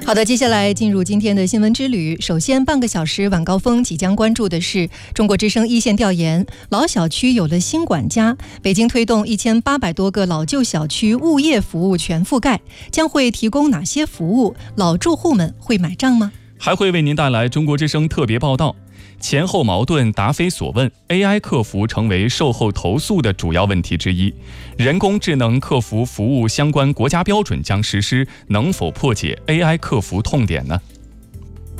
好的，接下来进入今天的新闻之旅。首先，半个小时晚高峰即将关注的是中国之声一线调研，老小区有了新管家。北京推动1800多个老旧小区物业服务全覆盖，将会提供哪些服务？老住户们会买账吗？ 还会为您带来中国之声特别报道。前后矛盾答非所问 ，AI 客服成为售后投诉的主要问题之一。人工智能客服服务相关国家标准将实施，能否破解 AI 客服痛点呢？